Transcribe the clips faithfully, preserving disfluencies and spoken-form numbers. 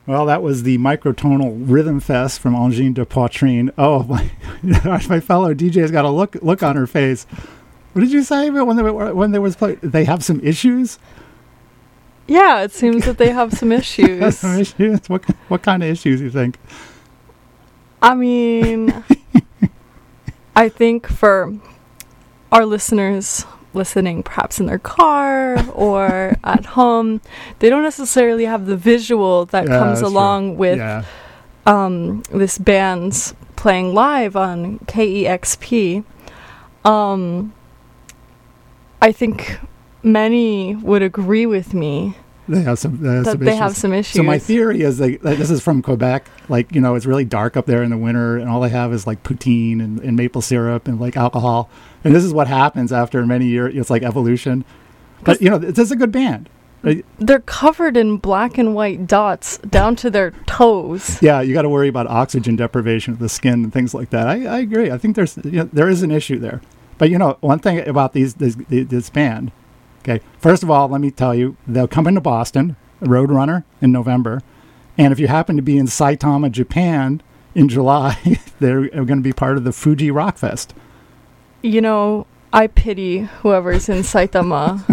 Well, that was the Microtonal Rhythm Fest from Angine de Poitrine. Oh, my, my fellow D J's got a look look on her face. What did you say when they were, when there was play? They have some issues? Yeah, it seems that they have some issues. some issues? What, what kind of issues do you think? I mean, I think for our listeners listening perhaps in their car or at home, they don't necessarily have the visual that yeah, comes along true. with yeah. um, this band's playing live on K E X P. Um, I think many would agree with me They have some, they have that some they issues. have some issues. So my theory is like, like this is from Quebec. Like, you know, it's really dark up there in the winter, and all they have is like poutine and, and maple syrup and like alcohol. And this is what happens after many years. It's like evolution. But you know, this is a good band. Right? They're covered in black and white dots down to their toes. Yeah, you got to worry about oxygen deprivation of the skin and things like that. I, I agree. I think there's you know, there is an issue there. But you know, one thing about these this, this band. Okay, first of all, let me tell you, they'll come into Boston, Roadrunner, in November. And if you happen to be in Saitama, Japan, in July, they're going to be part of the Fuji Rock Fest. You know, I pity whoever's in Saitama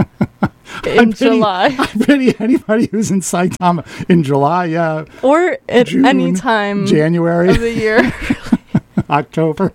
in I pity, July. I pity anybody who's in Saitama in July, yeah. Or at June, any time January, of the year. October.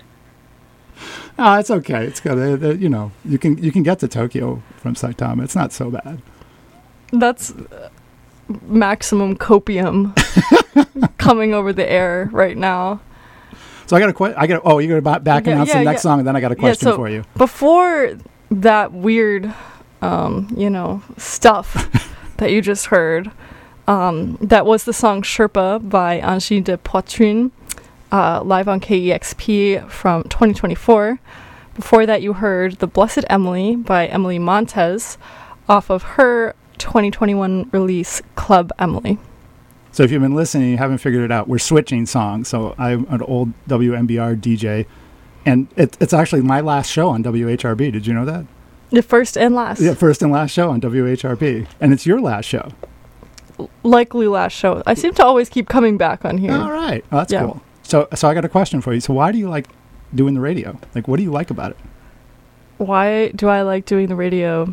No, it's okay. It's good. Uh, you know, you can you can get to Tokyo from Saitama. It's not so bad. That's uh, maximum copium coming over the air right now. So I got a que- I got. Oh, you're gonna back Yeah, announce yeah, the next yeah. song, and then I got a question yeah, so for you. Before that weird, um, you know, stuff that you just heard, um, that was the song Sherpa by Angine de Poitrine, uh, live on K E X P from twenty twenty-four. Before that, you heard The Blessed Emily by Emily Montez off of her twenty twenty-one release Club Emily. So if you've been listening and you haven't figured it out, we're switching songs. So I'm an old W M B R D J, and it, it's actually my last show on W H R B. Did you know that? The first and last. Yeah, first and last show on W H R B. And it's your last show. Likely last show. I seem to always keep coming back on here. All right. Oh, that's Yeah. cool. So so I got a question for you. So why do you like doing the radio? Like, what do you like about it? Why do I like doing the radio?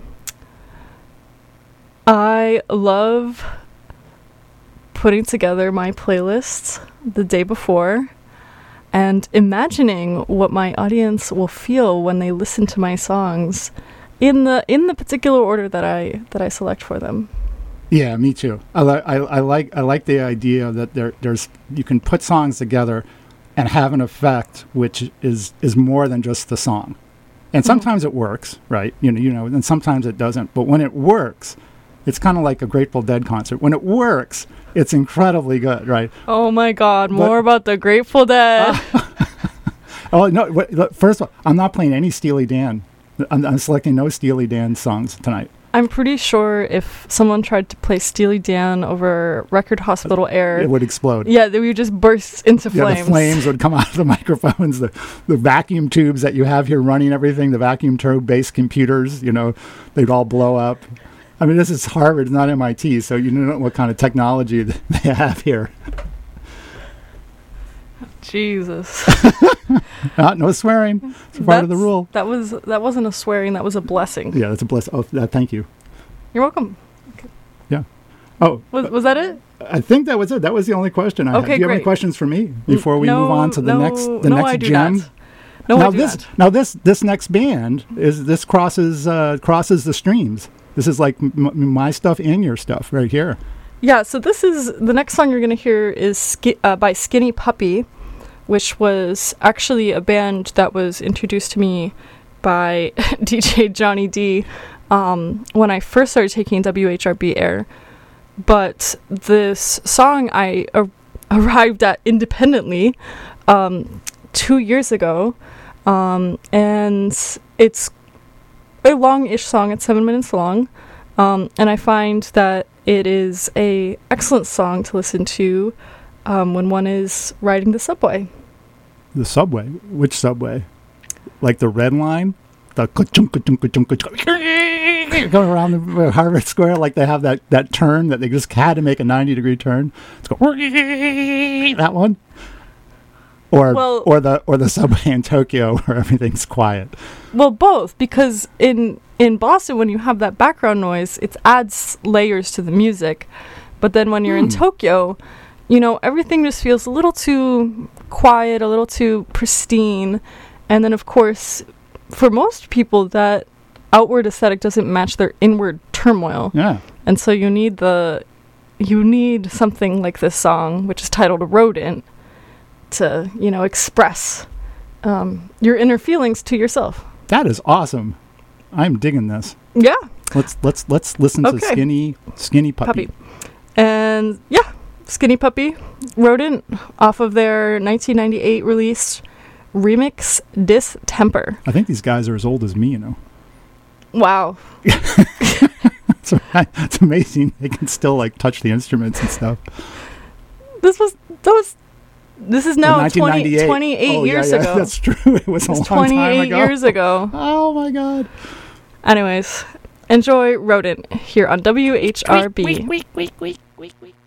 I love putting together my playlists the day before and imagining what my audience will feel when they listen to my songs in the in the particular order that I that I select for them. Yeah, me too. I, li- I, I like I like the idea that there there's you can put songs together and have an effect which is is more than just the song. And sometimes mm-hmm. it works, right? You know, you know, and sometimes it doesn't. But when it works, it's kind of like a Grateful Dead concert. When it works, it's incredibly good, right? Oh my God! More but, about the Grateful Dead. Uh, oh no! Wait, look, first of all, I'm not playing any Steely Dan. I'm, I'm selecting no Steely Dan songs tonight. I'm pretty sure if someone tried to play Steely Dan over Record Hospital Air, it would explode. Yeah, they would just burst into yeah, flames. The flames would come out of the microphones. The the vacuum tubes that you have here running everything, the vacuum tube-based computers, you know, they'd all blow up. I mean, this is Harvard, not M I T, so you don't know what kind of technology they have here. Jesus. uh, no swearing. It's part that's, of the rule. That was that wasn't a swearing. That was a blessing. Yeah, that's a blessing. Oh, uh, thank you. You're welcome. Okay. Yeah. Oh, was was that it? I think that was it. That was the only question I okay, had. Do you great. have any questions for me before we no, move on to the no, next the no, next I do gem? Not. No, now I do this not. now this this next band is this crosses uh, crosses the streams. This is like m- my stuff and your stuff right here. Yeah. So this is the next song you're going to hear is ski- uh, by Skinny Puppy, which was actually a band that was introduced to me by D J Johnny D um, when I first started taking W H R B air. But this song I ar- arrived at independently um, two years ago, um, and it's a long-ish song. It's seven minutes long, um, and I find that it is a excellent song to listen to um, when one is riding the subway. The subway? Which subway? Like the red line? The ka-chunk, ka-chunk, ka-chunk, ka-chunk. going around the Harvard Square like they have that, that turn that they just had to make a ninety degree turn. It's go that one, or Well- or the or the subway in Tokyo where everything's quiet. Well, both, because in in Boston, when you have that background noise, it adds layers to the music. But then when you're in Hmm. Tokyo, you know, everything just feels a little too quiet, a little too pristine. And then, of course, for most people, that outward aesthetic doesn't match their inward turmoil. Yeah. And so you need the you need something like this song, which is titled Rodent, to, you know, express um, your inner feelings to yourself. That is awesome. I'm digging this. Yeah. Let's let's let's listen Okay. to Skinny Skinny Puppy. Puppy. And yeah, Skinny Puppy, Rodent, off of their nineteen ninety-eight release remix Distemper. I think these guys are as old as me, you know. Wow. It's, it's amazing they can still like touch the instruments and stuff. This was those this is now nineteen twenty, ninety-eight. twenty-eight Oh, years yeah, yeah, ago. That's true. It was a It's long time twenty-eight ago. years ago. Oh my god. Anyways, enjoy Rodent here on W H R B. Week, week, week, week, week, week.